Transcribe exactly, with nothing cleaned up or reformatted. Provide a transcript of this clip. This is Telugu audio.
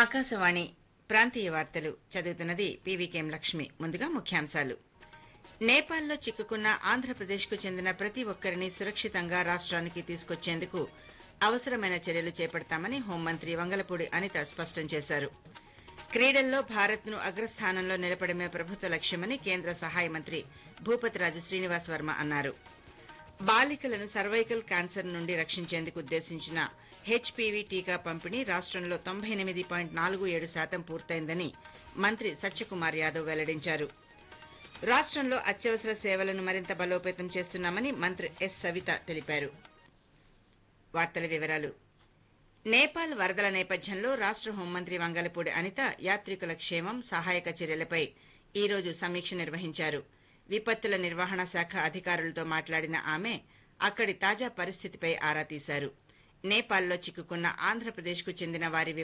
ఆకాశవాణి ప్రాంతీయ వార్తలు చదువుతున్నది పీవీకేఎం లక్ష్మి. ముందుగా ముఖ్యాంశాలు. నేపాల్లో చిక్కుకున్న ఆంధ్రప్రదేశ్కు చెందిన ప్రతి ఒక్కరిని సురక్షితంగా రాష్ట్రానికి తీసుకొచ్చేందుకు అవసరమైన చర్యలు చేపడతామని హోంమంత్రి వంగలపూడి అనిత స్పష్టం చేశారు. క్రీడల్లో భారత్ను అగ్రస్థానంలో నిలపడమే ప్రభుత్వ లక్ష్యమని కేంద్ర సహాయ మంత్రి భూపతిరాజు శ్రీనివాస్ వర్మ అన్నారు. బాలికలను సర్వైకల్ క్యాన్సర్ నుండి రక్షించేందుకు ఉద్దేశించిన హెచ్పీవీ టీకా పంపిణీ రాష్ట్రంలో తొంభై ఎనిమిది పాయింట్ నాలుగు ఏడు శాతం పూర్తయిందని మంత్రి సత్యకుమార్ యాదవ్ వెల్లడించారు. రాష్ట్రంలో అత్యవసర సేవలను మరింత బలోపేతం చేస్తున్నామని మంత్రి ఎస్ సవిత తెలిపారు. వార్తల వివరాలు. నేపాల్ వరదల నేపథ్యంలో రాష్ట్ర హోంమంత్రి వంగలపూడి అనిత యాత్రికుల క్షేమం, సహాయక చర్యలపై ఈ రోజు సమీక్ష నిర్వహించారు. విపత్తుల నిర్వహణ శాఖ అధికారులతో మాట్లాడిన ఆమె అక్కడి తాజా పరిస్థితిపై ఆరా తీశారు. నేపాల్లో చిక్కుకున్న ఆంధ్రప్రదేశ్కు చెందిన వారి